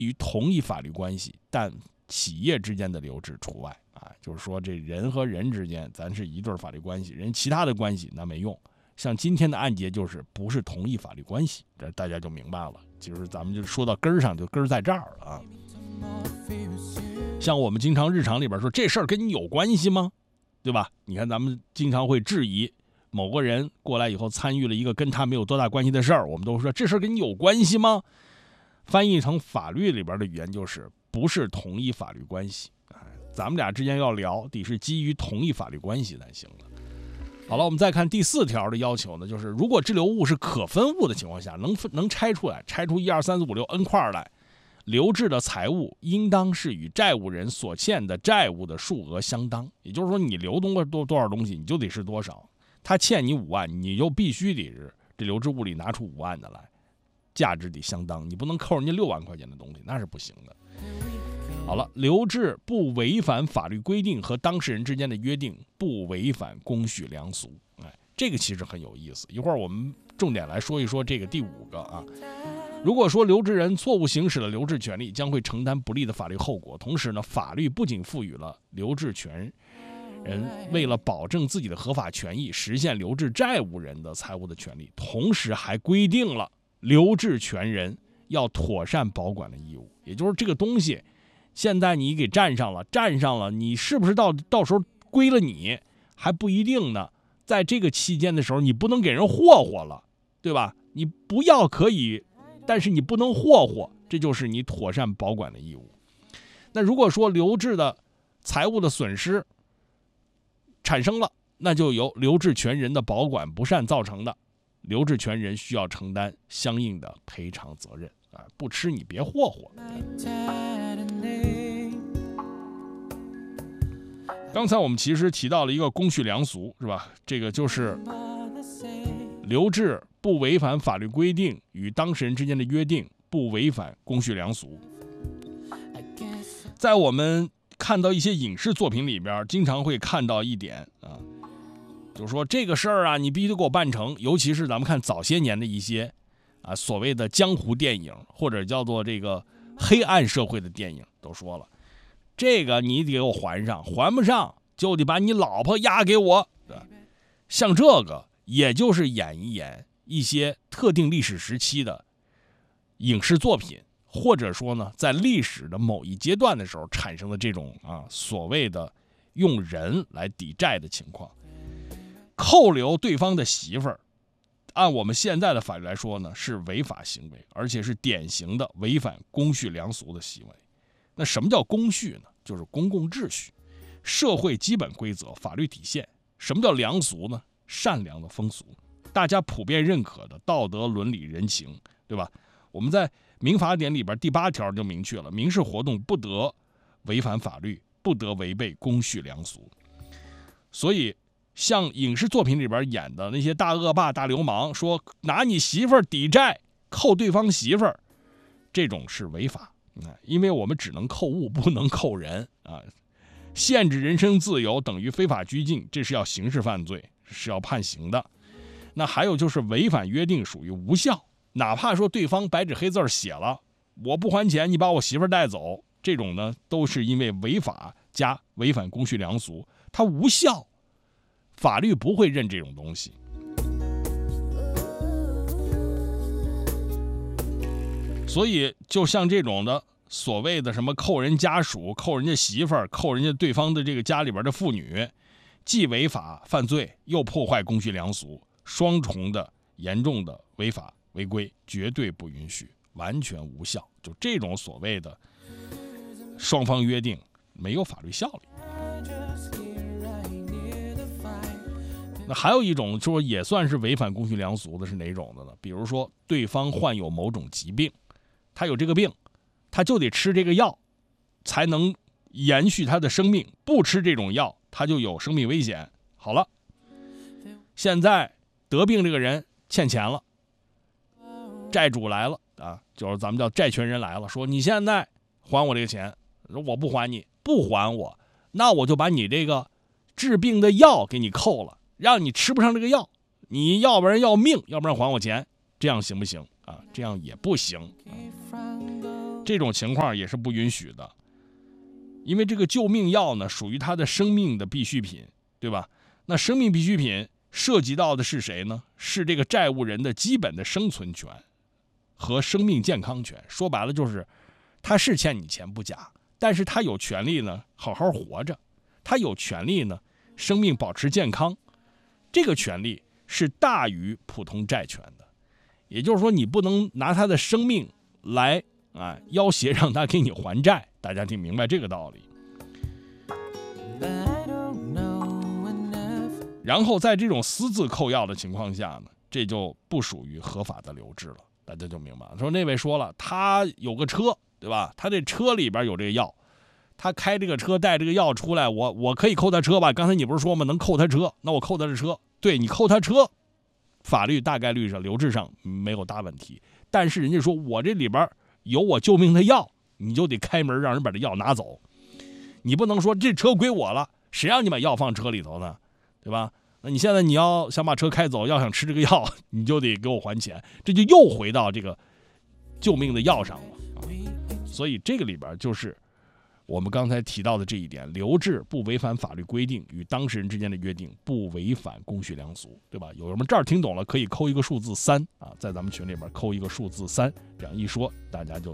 于同一法律关系，但企业之间的留置除外啊。就是说这人和人之间咱是一对法律关系，人其他的关系那没用。像今天的案节就是不是同一法律关系，这大家就明白了。就是咱们就说到根儿上，就根儿在这儿了啊。像我们经常日常里边说，这事儿跟你有关系吗？对吧？你看咱们经常会质疑某个人过来以后参与了一个跟他没有多大关系的事儿，我们都说这事儿跟你有关系吗？翻译成法律里边的语言就是不是同一法律关系。咱们俩之间要聊得是基于同一法律关系才行的。好了，我们再看第4条的要求呢，就是如果滞留物是可分物的情况下，能拆出来，拆出1、2、3、4、5、6 n 块来，留置的财物应当是与债务人所欠的债务的数额相当。也就是说，你流动了多少东西，你就得是多少。他欠你5万，你就必须得是这留置物里拿出5万的来，价值得相当，你不能扣人家6万块钱的东西，那是不行的。好了，留置不违反法律规定和当事人之间的约定，不违反公序良俗。这个其实很有意思。一会儿我们重点来说一说这个第5个啊。如果说留置人错误行使了留置权利，将会承担不利的法律后果。同时呢，法律不仅赋予了留置权人为了保证自己的合法权益，实现留置债务人的财务的权利，同时还规定了留置权人要妥善保管的义务。也就是这个东西现在你给占上了，你是不是到时候归了你还不一定呢。在这个期间的时候，你不能给人霍霍了，对吧？你不要可以，但是你不能霍霍，这就是你妥善保管的义务。那如果说留置的财物的损失产生了，那就由留置权人的保管不善造成的，留置权人需要承担相应的赔偿责任啊！不吃你别霍霍。刚才我们其实提到了一个公序良俗，是吧？这个就是留置不违反法律规定与当事人之间的约定，不违反公序良俗。在我们看到一些影视作品里边，经常会看到一点啊，就是说这个事儿啊，你必须得给我办成。尤其是咱们看早些年的一些啊所谓的江湖电影，或者叫做这个黑暗社会的电影，都说了，这个你得给我还上，还不上就得把你老婆押给我。像这个也就是演一演一些特定历史时期的影视作品，或者说呢在历史的某一阶段的时候产生的这种所谓的用人来抵债的情况。扣留对方的媳妇儿，按我们现在的法律来说呢是违法行为，而且是典型的违反公序良俗的行为。那什么叫公序呢？就是公共秩序、社会基本规则、法律体现。什么叫良俗呢？善良的风俗，大家普遍认可的道德伦理人情，对吧？我们在民法典里边第8条就明确了，民事活动不得违反法律，不得违背公序良俗。所以像影视作品里边演的那些大恶霸、大流氓，说拿你媳妇儿抵债，扣对方媳妇儿，这种是违法。因为我们只能扣物，不能扣人啊！限制人身自由等于非法拘禁，这是要刑事犯罪，是要判刑的。那还有就是违反约定属于无效，哪怕说对方白纸黑字写了我不还钱，你把我媳妇儿带走，这种呢都是因为违法加违反公序良俗，它无效，法律不会认这种东西。所以就像这种的所谓的什么扣人家属、扣人家媳妇儿、扣人家对方的这个家里边的妇女，既违法犯罪又破坏公序良俗，双重的严重的违法违规，绝对不允许，完全无效。就这种所谓的双方约定没有法律效力。那还有一种说也算是违反公序良俗的是哪种的呢？比如说对方患有某种疾病，他有这个病，他就得吃这个药才能延续他的生命，不吃这种药他就有生命危险。好了，现在得病这个人欠钱了，债主来了啊，就是咱们叫债权人来了，说你现在还我这个钱，我不还你，不还我，那我就把你这个治病的药给你扣了，让你吃不上这个药，你要不然要命，要不然还我钱，这样行不行啊？这样也不行。 这种情况也是不允许的，因为这个救命药呢属于他的生命的必需品，对吧？那生命必需品涉及到的是谁呢？是这个债务人的基本的生存权和生命健康权。说白了就是他是欠你钱不假，但是他有权利呢好好活着，他有权利呢生命保持健康，这个权利是大于普通债权的。也就是说你不能拿他的生命来要挟让他给你还债，大家听明白这个道理。然后在这种私自扣药的情况下呢，这就不属于合法的留置了，大家就明白了。说那位说了，他有个车，对吧？他这车里边有这个药，他开这个车带这个药出来，我可以扣他车吧？刚才你不是说吗？能扣他车，那我扣他的车。对，你扣他车，法律大概率上留置上没有大问题。但是人家说我这里边有我救命的药，你就得开门让人把这药拿走。你不能说这车归我了，谁让你把药放车里头呢？对吧？那你现在你要想把车开走，要想吃这个药，你就得给我还钱，这就又回到这个救命的药上了。所以这个里边就是我们刚才提到的这一点，留置不违反法律规定，与当事人之间的约定不违反公序良俗，对吧？有什么这儿听懂了可以扣一个数字3在咱们群里边扣一个数字3，这样一说大家就